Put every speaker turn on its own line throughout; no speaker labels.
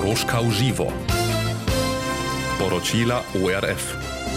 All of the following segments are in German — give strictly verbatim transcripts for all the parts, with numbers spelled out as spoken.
Koroška v živo. Poročila O R F.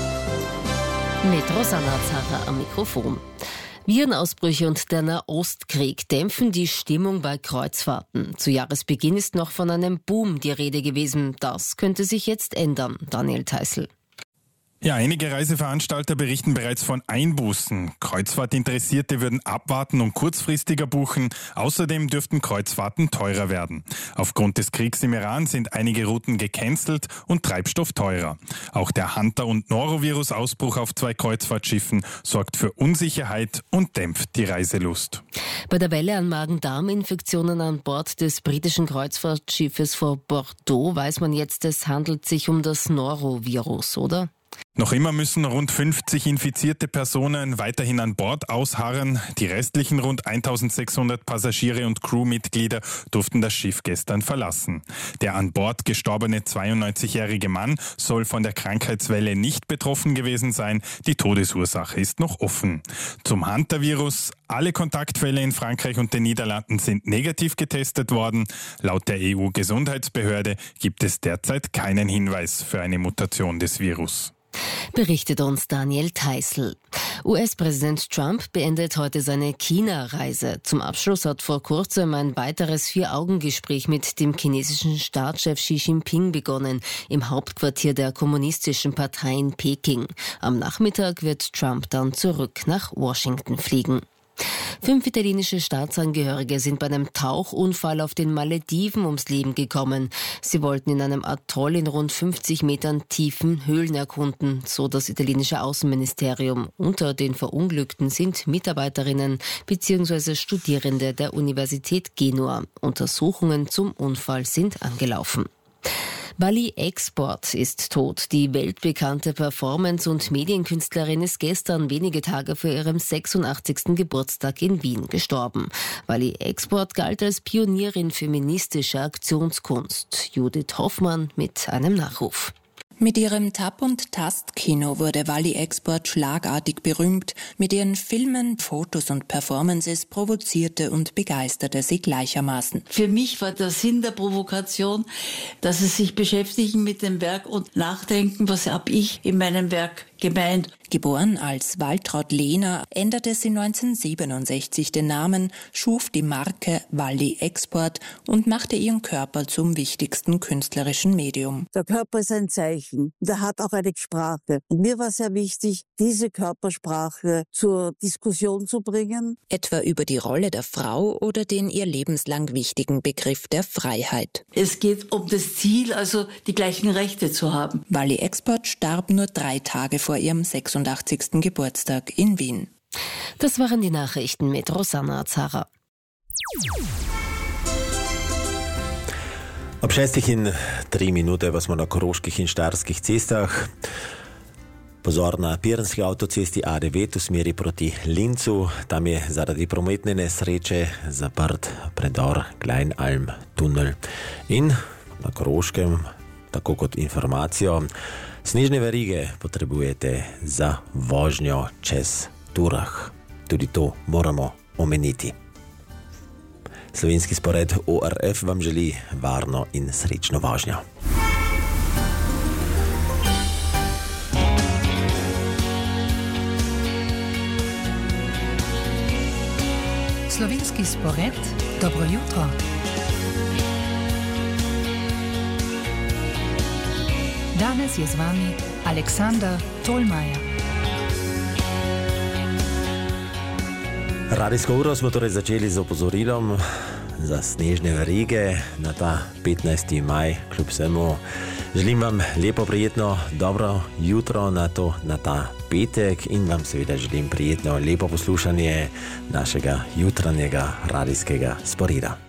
Mit Rosanna Zara am Mikrofon. Virenausbrüche und der Nahostkrieg dämpfen die Stimmung bei Kreuzfahrten. Zu Jahresbeginn ist noch von einem Boom die Rede gewesen. Das könnte sich jetzt ändern. Daniel Theißl.
Ja, einige Reiseveranstalter berichten bereits von Einbußen. Kreuzfahrtinteressierte würden abwarten und kurzfristiger buchen. Außerdem dürften Kreuzfahrten teurer werden. Aufgrund des Kriegs im Iran sind einige Routen gecancelt und Treibstoff teurer. Auch der Hunter- und Norovirus-Ausbruch auf zwei Kreuzfahrtschiffen sorgt für Unsicherheit und dämpft die Reiselust.
Bei der Welle an Magen-Darm-Infektionen an Bord des britischen Kreuzfahrtschiffes vor Bordeaux weiß man jetzt, es handelt sich um das Norovirus, oder?
Noch immer müssen rund fünfzig infizierte Personen weiterhin an Bord ausharren. Die restlichen rund eintausendsechshundert Passagiere und Crewmitglieder durften das Schiff gestern verlassen. Der an Bord gestorbene zweiundneunzigjährige Mann soll von der Krankheitswelle nicht betroffen gewesen sein. Die Todesursache ist noch offen. Zum Hunter-Virus: Alle Kontaktfälle in Frankreich und den Niederlanden sind negativ getestet worden. Laut der E U-Gesundheitsbehörde gibt es derzeit keinen Hinweis für eine Mutation des Virus.
Berichtet uns Daniel Theißl. U S-Präsident Trump beendet heute seine China-Reise. Zum Abschluss hat vor kurzem ein weiteres Vier-Augen-Gespräch mit dem chinesischen Staatschef Xi Jinping begonnen, im Hauptquartier der Kommunistischen Partei in Peking. Am Nachmittag wird Trump dann zurück nach Washington fliegen. Fünf italienische Staatsangehörige sind bei einem Tauchunfall auf den Malediven ums Leben gekommen. Sie wollten in einem Atoll in rund fünfzig Metern tiefen Höhlen erkunden, so das italienische Außenministerium. Unter den Verunglückten sind Mitarbeiterinnen bzw. Studierende der Universität Genua. Untersuchungen zum Unfall sind angelaufen. Wally Export ist tot. Die weltbekannte Performance- und Medienkünstlerin ist gestern wenige Tage vor ihrem sechsundachtzigsten Geburtstag in Wien gestorben. Wally Export galt als Pionierin feministischer Aktionskunst. Judith Hoffmann mit einem Nachruf.
Mit ihrem Tap- und Tast-Kino wurde Wally Export schlagartig berühmt. Mit ihren Filmen, Fotos und Performances provozierte und begeisterte sie gleichermaßen.
Für mich war der Sinn der Provokation, dass sie sich beschäftigen mit dem Werk und nachdenken, was habe ich in meinem Werk gemeint.
Geboren als Waltraud Lehner, änderte sie neunzehnhundertsiebenundsechzig den Namen, schuf die Marke Wally Export und machte ihren Körper zum wichtigsten künstlerischen Medium.
Der Körper ist ein Zeichen, der hat auch eine Sprache. Und mir war sehr wichtig, diese Körpersprache zur Diskussion zu bringen.
Etwa über die Rolle der Frau oder den ihr lebenslang wichtigen Begriff der Freiheit.
Es geht um das Ziel, also die gleichen Rechte zu haben.
Wally Export starb nur drei Tage vor ihrem sechsundachtzigsten Geburtstag in Wien.
Das waren die Nachrichten mit Rosanna Zara.
Ob šestih in tri minute pa smo na Koroških in Štajerskih cestah. Pozor na piranski avtocesti A devet v smeri proti Linzu. Tam je zaradi prometne nesreče zaprt predor Kleinalm tunel. In na Koroškem, tako kot informacijo, snežne verige potrebujete za vožnjo čez Turah. Tudi to moramo omeniti. Slovenski spored O R F vam želi varno in srečno vožnjo.
Slovenski spored, dobro jutro. Danes je z vami Aleksandar Tolmajer.
Radijsko uro smo torej začeli z opozorilom za snežne verige na ta petnajsti maj. Kljub vsemu želim vam lepo, prijetno, dobro jutro na, to, na ta petek in vam seveda želim prijetno, lepo poslušanje našega jutranjega radijskega sporeda.